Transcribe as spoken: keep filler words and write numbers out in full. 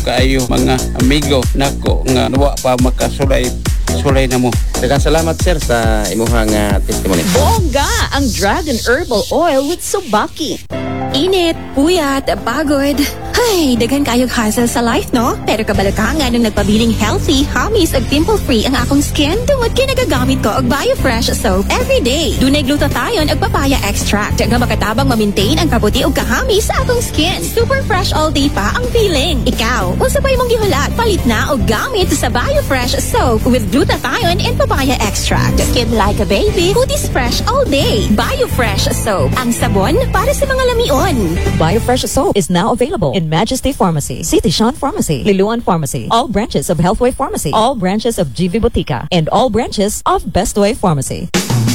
Kaayo mga amigo nako nga nawa pa makasulay sulay na mo. Daghang salamat sir sa imuhang uh, testimony. Bongga ang Dragon Herbal Oil with Subaki. Init, puyat, pagod. Ay, daghan kayog hassle sa life, no? Pero kabalakangan nung nagpabiling healthy, hamis ag pimple-free ang akong skin, tungod kinagagamit ko og Biofresh soap every day. Dunay glutathione ag papaya extract nga makatabang ma-maintain ang kabuti ug kahamis sa akong skin. Super fresh all day pa ang feeling. Ikaw, unsa pa imong gihulat? Palit na og gamit sa Biofresh soap with glutathione and papaya extract. Skin like a baby, kutis fresh all day. Biofresh soap, ang sabon para sa mga lamion. Biofresh soap is now available in Majesty Pharmacy, City Sean Pharmacy, Liluan Pharmacy, all branches of Healthway Pharmacy, all branches of G V Botica, and all branches of Bestway Pharmacy.